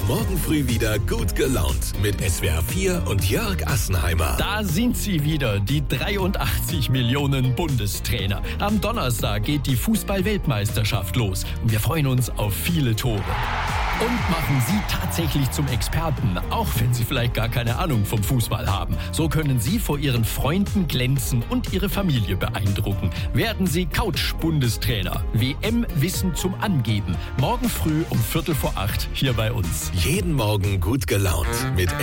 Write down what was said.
morgen früh wieder gut gelaunt mit SWR 4 und Jörg Assenheimer. Da sind sie wieder, die 83 Millionen Bundestrainer. Am Donnerstag geht die Fußball-Weltmeisterschaft los und wir freuen uns auf viele Tore. Und machen Sie tatsächlich zum Experten, auch wenn Sie vielleicht gar keine Ahnung vom Fußball haben. So können Sie vor Ihren Freunden glänzen und Ihre Familie beeindrucken. Werden Sie Couch-Bundestrainer. WM-Wissen zum Angeben. Morgen früh um 7:45 hier bei uns. Jeden Morgen gut gelaunt mit